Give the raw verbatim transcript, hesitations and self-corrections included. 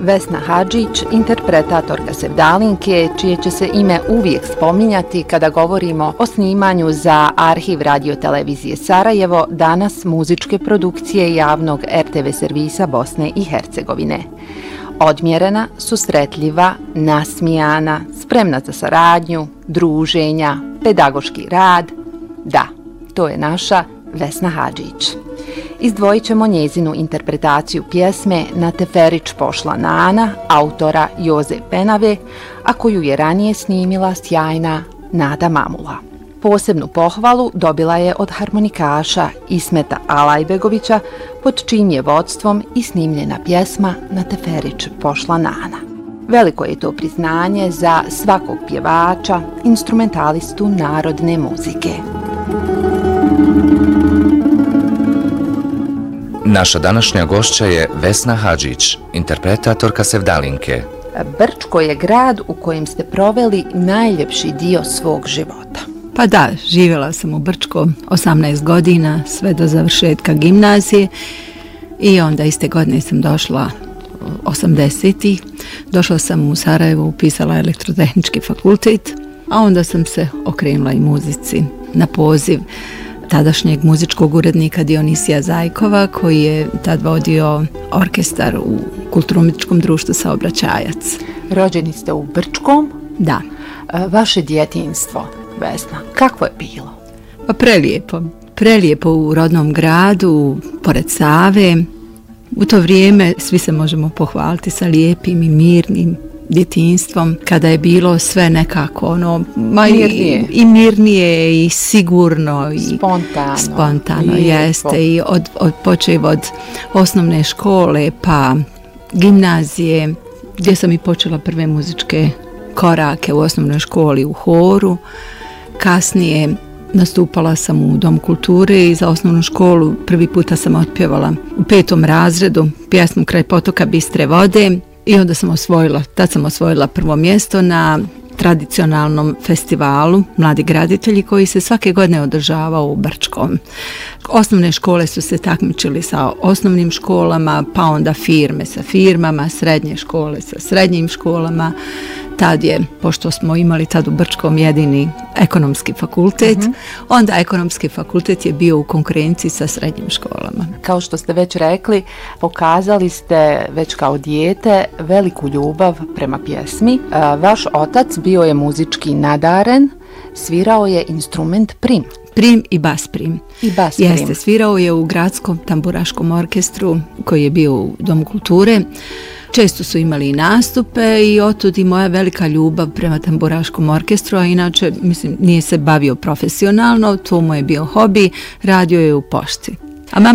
Vesna Hadžić, interpretatorka Sevdalinke, čije će se ime uvijek spominjati kada govorimo o snimanju za arhiv radiotelevizije Sarajevo, danas muzičke produkcije javnog er te ve servisa Bosne i Hercegovine. Odmjerena, susretljiva, nasmijana, spremna za saradnju, druženja, pedagoški rad. Da, to je naša Vesna Hadžić. Izdvojit ćemo njezinu interpretaciju pjesme Na teferić pošla Nana, autora Joze Penave, a koju je ranije snimila sjajna Nada Mamula. Posebnu pohvalu dobila je od harmonikaša Ismeta Alajbegovića, pod čijim je vodstvom i snimljena pjesma Na teferić pošla Nana. Veliko je to priznanje za svakog pjevača, instrumentalistu narodne muzike. Naša današnja gošća je Vesna Hadžić, interpretatorka Sevdalinke. Brčko je grad u kojem ste proveli najljepši dio svog života. Pa da, živjela sam u Brčkom osamnaest godina, sve do završetka gimnazije i onda iste godine sam došla osamdesetih. Došla sam u Sarajevo, upisala elektrotehnički fakultet, a onda sam se okrenula i muzici na poziv tadašnjeg muzičkog urednika Dionisija Zajkova, koji je tad vodio orkestar u Kulturno-umjetničkom društvu Saobraćajac. Rođeni ste u Brčkom? Da. Vaše djetinjstvo, Vesna, kakvo je bilo? Pa prelijepo. Prelijepo u rodnom gradu, pored Save. U to vrijeme svi se možemo pohvaliti sa lijepim i mirnim djetinjstvom, kada je bilo sve nekako ono, ma mirnije. I, i mirnije i sigurno i spontano, spontano lijepo. Jeste i od, od počev od osnovne škole pa gimnazije, gdje sam i počela prve muzičke korake u osnovnoj školi u horu. Kasnije nastupala sam u Domu kulture i za osnovnu školu prvi puta sam otpjevala u petom razredu pjesmu Kraj potoka bistre vode. I onda sam osvojila, tad sam osvojila prvo mjesto na tradicionalnom festivalu Mladi graditelji koji se svake godine održavao u Brčkom. Osnovne škole su se takmičili sa osnovnim školama, pa onda firme sa firmama, srednje škole sa srednjim školama. Tad je, pošto smo imali tad u Brčkom jedini ekonomski fakultet, uh-huh. onda ekonomski fakultet je bio u konkurenciji sa srednjim školama. Kao što ste već rekli, pokazali ste već kao dijete veliku ljubav prema pjesmi. Vaš otac bio je muzički nadaren, svirao je instrument prim. Prim i bas prim. I bas prim. Jeste, svirao je u gradskom tamburaškom orkestru koji je bio u Domu kulture. Često su imali i nastupe i otud i moja velika ljubav prema tamburaškom orkestru, a inače, mislim, nije se bavio profesionalno, to mu je bio hobi, radio je u pošti. A mama